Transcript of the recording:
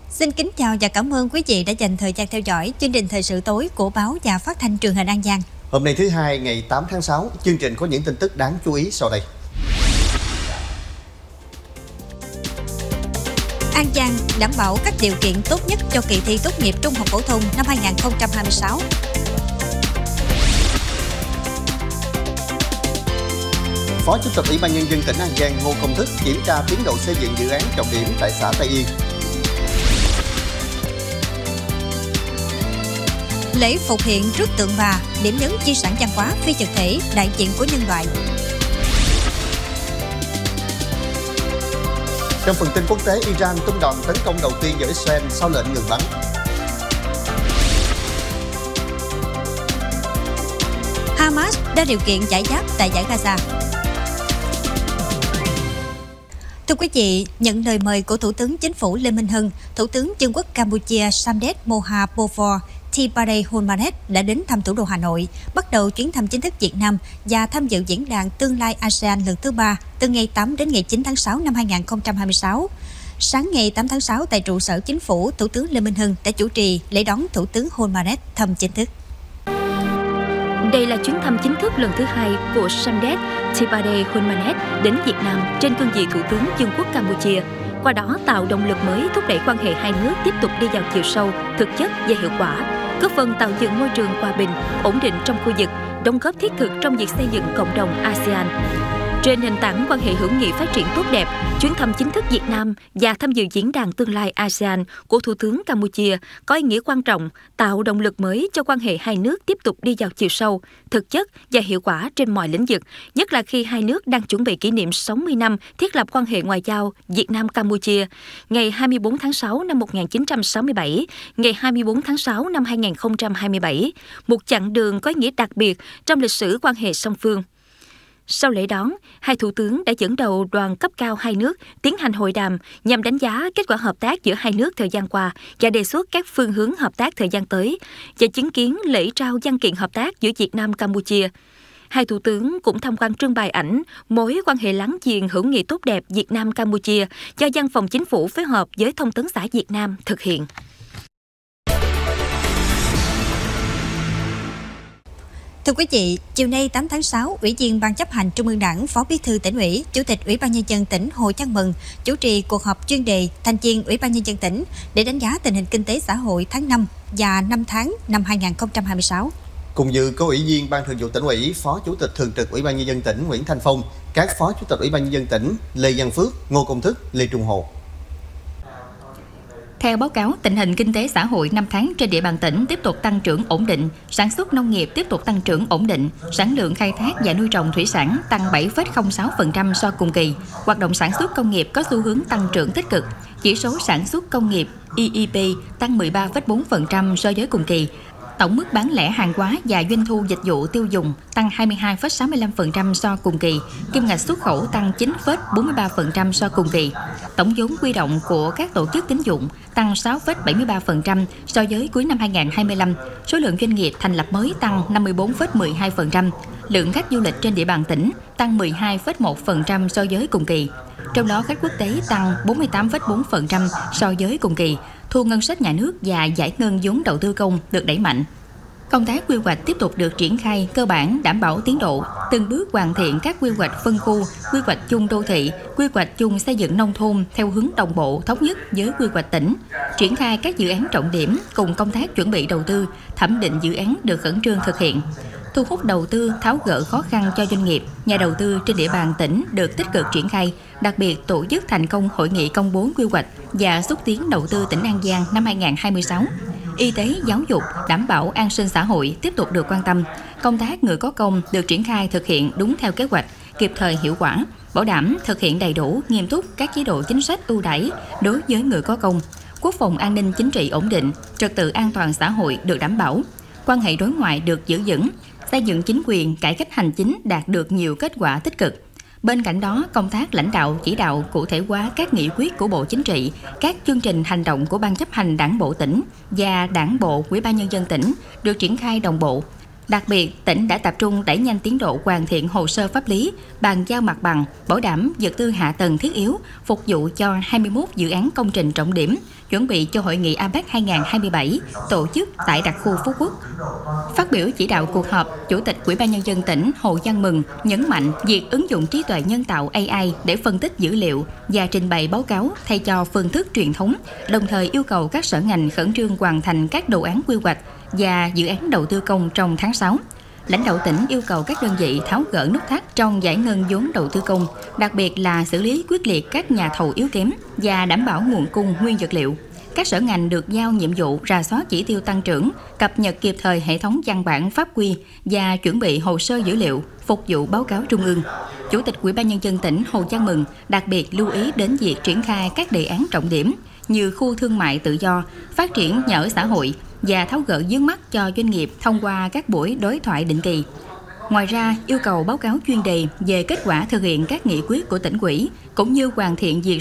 Xin kính chào và cảm ơn quý vị đã dành thời gian theo dõi chương trình thời sự tối của báo và phát thanh truyền hình An Giang. Hôm nay thứ Hai ngày 8 tháng 6, chương trình có những tin tức đáng chú ý sau đây. An Giang đảm bảo các điều kiện tốt nhất cho kỳ thi tốt nghiệp trung học phổ thông năm 2026. Phó Chủ tịch Ủy ban Nhân dân tỉnh An Giang Ngô Công Thức kiểm tra tiến độ xây dựng dự án trọng điểm tại xã Tây Yên. Lễ phục hiện trước tượng Bà, điểm nhấn di sản văn hóa phi vật thể đại diện của nhân loại. Trong phần tin quốc tế, Iran tung đòn tấn công đầu tiên vào Israel sau lệnh ngừng bắn. Hamas đã điều kiện giải giáp tại giải Gaza. Thưa quý vị, nhận lời mời của Thủ tướng Chính phủ Lê Minh Hưng, Thủ tướng Vương quốc Campuchia Samdech Moha-Bovor Thipaday Hunmanet đã đến thăm thủ đô Hà Nội, bắt đầu chuyến thăm chính thức Việt Nam và tham dự diễn đàn Tương lai ASEAN lần thứ 3 từ ngày 8 đến ngày 9 tháng 6 năm 2026. Sáng ngày 8 tháng 6 tại trụ sở Chính phủ, Thủ tướng Lê Minh Hưng đã chủ trì lễ đón Thủ tướng Hunmanet thăm chính thức. Đây là chuyến thăm chính thức lần thứ 2 của Samdech Thipaday Hunmanet đến Việt Nam trên cương vị Thủ tướng Vương quốc Campuchia, qua đó tạo động lực mới thúc đẩy quan hệ hai nước tiếp tục đi vào chiều sâu, thực chất và hiệu quả, góp phần tạo dựng môi trường hòa bình, ổn định trong khu vực, đóng góp thiết thực trong việc xây dựng cộng đồng ASEAN. Trên nền tảng quan hệ hữu nghị phát triển tốt đẹp, chuyến thăm chính thức Việt Nam và tham dự diễn đàn Tương lai ASEAN của Thủ tướng Campuchia có ý nghĩa quan trọng, tạo động lực mới cho quan hệ hai nước tiếp tục đi vào chiều sâu, thực chất và hiệu quả trên mọi lĩnh vực, nhất là khi hai nước đang chuẩn bị kỷ niệm 60 năm thiết lập quan hệ ngoại giao Việt Nam-Campuchia, ngày 24 tháng 6 năm 1967, ngày 24 tháng 6 năm 2027, một chặng đường có ý nghĩa đặc biệt trong lịch sử quan hệ song phương. Sau lễ đón, hai thủ tướng đã dẫn đầu đoàn cấp cao hai nước tiến hành hội đàm nhằm đánh giá kết quả hợp tác giữa hai nước thời gian qua và đề xuất các phương hướng hợp tác thời gian tới, và chứng kiến lễ trao văn kiện hợp tác giữa Việt Nam-Campuchia. Hai thủ tướng cũng tham quan trưng bày ảnh mối quan hệ láng giềng hữu nghị tốt đẹp Việt Nam-Campuchia do Văn phòng Chính phủ phối hợp với Thông tấn xã Việt Nam thực hiện. Thưa quý vị, chiều nay 8 tháng 6, Ủy viên Ban chấp hành Trung ương Đảng, Phó Bí thư Tỉnh ủy, Chủ tịch Ủy ban Nhân dân tỉnh Hồ Văn Mừng chủ trì cuộc họp chuyên đề thành viên Ủy ban Nhân dân tỉnh để đánh giá tình hình kinh tế xã hội tháng 5 và 5 tháng năm 2026. Cùng dự có Ủy viên Ban Thường vụ Tỉnh ủy, Phó Chủ tịch Thường trực Ủy ban Nhân dân tỉnh Nguyễn Thanh Phong, các Phó Chủ tịch Ủy ban Nhân dân tỉnh Lê Văn Phước, Ngô Công Thức, Lê Trung Hồ. Theo báo cáo, tình hình kinh tế xã hội 5 tháng trên địa bàn tỉnh tiếp tục tăng trưởng ổn định, sản xuất nông nghiệp tiếp tục tăng trưởng ổn định, sản lượng khai thác và nuôi trồng thủy sản tăng 7,06% so cùng kỳ, hoạt động sản xuất công nghiệp có xu hướng tăng trưởng tích cực, chỉ số sản xuất công nghiệp EEP tăng 13,4% so với cùng kỳ. Tổng mức bán lẻ hàng hóa và doanh thu dịch vụ tiêu dùng tăng 22,65% so cùng kỳ, kim ngạch xuất khẩu tăng 9,43% so cùng kỳ. Tổng vốn huy động của các tổ chức tín dụng tăng 6,73% so với cuối năm 2025. Số lượng doanh nghiệp thành lập mới tăng 54,12%. Lượng khách du lịch trên địa bàn tỉnh tăng 12,1% so với cùng kỳ. Trong đó khách quốc tế tăng 48,4% so với cùng kỳ. Thu ngân sách nhà nước và giải ngân vốn đầu tư công được đẩy mạnh. Công tác quy hoạch tiếp tục được triển khai cơ bản đảm bảo tiến độ, từng bước hoàn thiện các quy hoạch phân khu, quy hoạch chung đô thị, quy hoạch chung xây dựng nông thôn theo hướng đồng bộ thống nhất với quy hoạch tỉnh, triển khai các dự án trọng điểm cùng công tác chuẩn bị đầu tư, thẩm định dự án được khẩn trương thực hiện. Thu hút đầu tư, tháo gỡ khó khăn cho doanh nghiệp, nhà đầu tư trên địa bàn tỉnh được tích cực triển khai, đặc biệt tổ chức thành công hội nghị công bố quy hoạch và xúc tiến đầu tư tỉnh An Giang năm 2026. Y tế, giáo dục, đảm bảo an sinh xã hội tiếp tục được quan tâm. Công tác người có công được triển khai thực hiện đúng theo kế hoạch, kịp thời hiệu quả, bảo đảm thực hiện đầy đủ, nghiêm túc các chế độ chính sách ưu đãi đối với người có công. Quốc phòng an ninh chính trị ổn định, trật tự an toàn xã hội được đảm bảo, quan hệ đối ngoại được giữ vững, xây dựng chính quyền, cải cách hành chính đạt được nhiều kết quả tích cực. Bên cạnh đó, công tác lãnh đạo chỉ đạo cụ thể hóa các nghị quyết của Bộ Chính trị, các chương trình hành động của Ban chấp hành Đảng bộ tỉnh và Đảng bộ Ủy ban Nhân dân tỉnh được triển khai đồng bộ. Đặc biệt, tỉnh đã tập trung đẩy nhanh tiến độ hoàn thiện hồ sơ pháp lý, bàn giao mặt bằng, bảo đảm vật tư hạ tầng thiết yếu, phục vụ cho 21 dự án công trình trọng điểm, chuẩn bị cho Hội nghị APEC 2027 tổ chức tại đặc khu Phú Quốc. Phát biểu chỉ đạo cuộc họp, Chủ tịch Ủy ban Nhân dân tỉnh Hồ Văn Mừng nhấn mạnh việc ứng dụng trí tuệ nhân tạo AI để phân tích dữ liệu và trình bày báo cáo thay cho phương thức truyền thống, đồng thời yêu cầu các sở ngành khẩn trương hoàn thành các đồ án quy hoạch và dự án đầu tư công trong tháng 6. Lãnh đạo tỉnh yêu cầu các đơn vị tháo gỡ nút thắt trong giải ngân vốn đầu tư công, đặc biệt là xử lý quyết liệt các nhà thầu yếu kém và đảm bảo nguồn cung nguyên vật liệu. Các sở ngành được giao nhiệm vụ rà soát chỉ tiêu tăng trưởng, cập nhật kịp thời hệ thống văn bản pháp quy và chuẩn bị hồ sơ dữ liệu phục vụ báo cáo trung ương. Chủ tịch Ủy ban Nhân dân tỉnh Hồ Văn Mừng đặc biệt lưu ý đến việc triển khai các đề án trọng điểm như khu thương mại tự do, phát triển nhà ở xã hội và tháo gỡ vướng mắc cho doanh nghiệp thông qua các buổi đối thoại định kỳ. Ngoài ra, yêu cầu báo cáo chuyên đề về kết quả thực hiện các nghị quyết của tỉnh ủy, cũng như hoàn thiện việc